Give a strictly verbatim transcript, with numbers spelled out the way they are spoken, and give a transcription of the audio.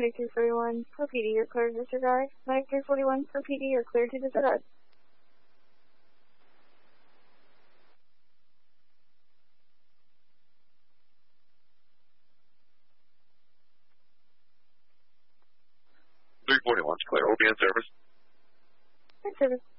Medic three forty-one for P D, you're clear to disregard. Medic three forty-one for P D, you're clear to disregard. three forty-one, clear. O B N service. Good service.